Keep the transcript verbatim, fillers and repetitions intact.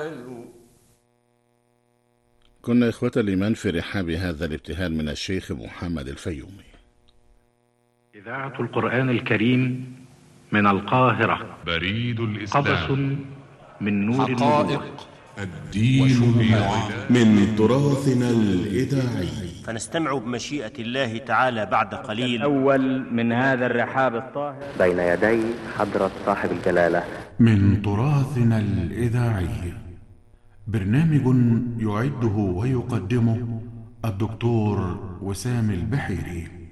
حلو. كنا إخوة الإيمان في رحاب هذا الابتهال من الشيخ محمد الفيومي. إذاعة القرآن الكريم من القاهرة. بريد الإسلام. قبس من نور حقائق الدين اليوم من تراثنا الإذاعي. فنستمع بمشيئة الله تعالى بعد قليل الأول من هذا الرحاب الطاهر بين يدي حضرة صاحب الجلالة من تراثنا الإذاعي برنامج يعده ويقدمه الدكتور وسام البحيري.